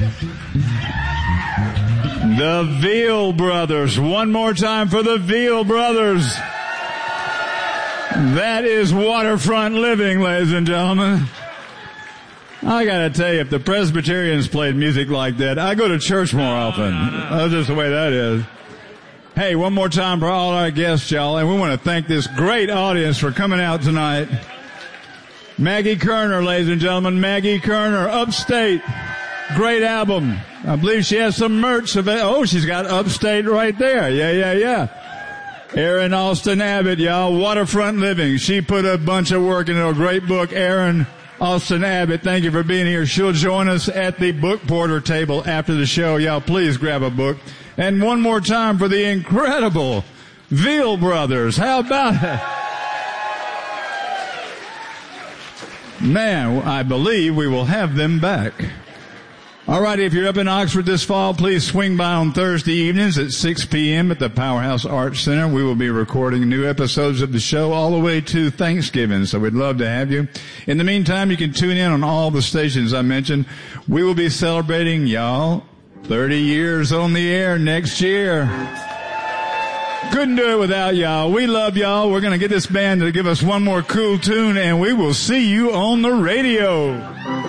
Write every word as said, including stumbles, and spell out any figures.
The Veal Brothers. One more time for the Veal Brothers. That is waterfront living, ladies and gentlemen. I gotta tell you, if the Presbyterians played music like that, I go to church more often. That's just the way that is. Hey, one more time for all our guests, y'all, and we want to thank this great audience for coming out tonight. Maggie Kerner, ladies and gentlemen, Maggie Kerner, Upstate. Great album. I believe she has some merch available. Oh, she's got Upstate right there. Yeah, yeah, yeah. Erin Austin Abbott, y'all, Waterfront Living. She put a bunch of work into a great book. Erin Austin Abbott, thank you for being here. She'll join us at the book porter table after the show. Y'all, please grab a book. And one more time for the incredible Veal Brothers. How about it? Man, I believe we will have them back. All right, if you're up in Oxford this fall, please swing by on Thursday evenings at six p.m. at the Powerhouse Arts Center. We will be recording new episodes of the show all the way to Thanksgiving, so we'd love to have you. In the meantime, you can tune in on all the stations I mentioned. We will be celebrating, y'all, thirty years on the air next year. Couldn't do it without y'all. We love y'all. We're going to get this band to give us one more cool tune, and we will see you on the radio.